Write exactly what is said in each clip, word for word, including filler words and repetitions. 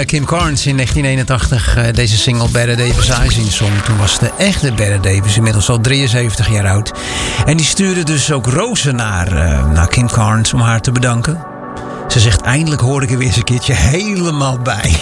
uh, Kim Carnes in negentien eenentachtig. Uh, deze single Better Davis Icing Song. Toen was de echte Better Davis inmiddels al drieënzeventig jaar oud. En die stuurde dus ook rozen naar, uh, naar Kim Carnes om haar te bedanken. Ze zegt, eindelijk hoor ik er weer eens een keertje helemaal bij.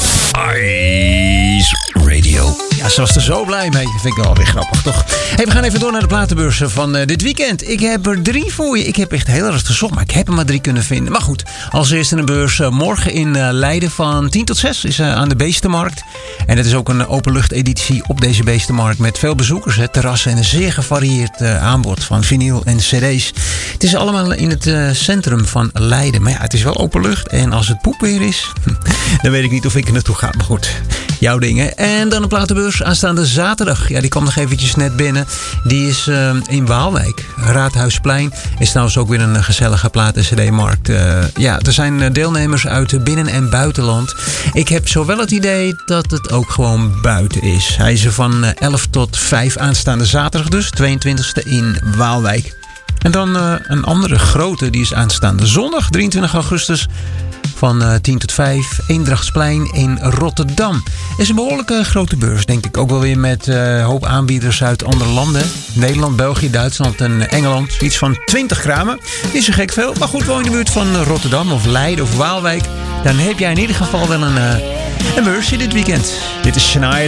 Ice Radio. Ja, ze was er zo blij mee. Dat vind ik wel weer grappig, toch? Hey, we gaan even door naar de platenbeurs van uh, dit weekend. Ik heb er drie voor je. Ik heb echt heel erg gezocht, maar ik heb er maar drie kunnen vinden. Maar goed, als eerste een beurs uh, morgen in uh, Leiden van tien tot zes is uh, aan de Beestenmarkt. En het is ook een openluchteditie op deze Beestenmarkt met veel bezoekers, hè, terrassen en een zeer gevarieerd uh, aanbod van vinyl en cd's. Het is allemaal in het uh, centrum van Leiden. Maar ja, het is wel openlucht. En als het poepweer is, dan weet ik niet of ik er naartoe ga. Maar goed, jouw dingen. En dan een platenbeurs aanstaande zaterdag. Ja, die kwam nog eventjes net binnen. Die is uh, in Waalwijk. Raadhuisplein is trouwens ook weer een gezellige platen- en cd-markt. Uh, ja, er zijn deelnemers uit binnen- en buitenland. Ik heb zowel het idee dat het ook gewoon buiten is. Hij is er van elf tot vijf aanstaande zaterdag dus. tweeëntwintigste in Waalwijk. En dan uh, een andere grote, die is aanstaande zondag, drieëntwintig augustus. Van uh, tien tot vijf, Eendrachtsplein in Rotterdam. Is een behoorlijke grote beurs, denk ik. Ook wel weer met een uh, hoop aanbieders uit andere landen. Nederland, België, Duitsland en Engeland. Iets van twintig kramen. Niet zo gek veel. Maar goed, woon je in de buurt van Rotterdam of Leiden of Waalwijk. Dan heb jij in ieder geval wel een, uh, een beursje dit weekend. Dit is Shania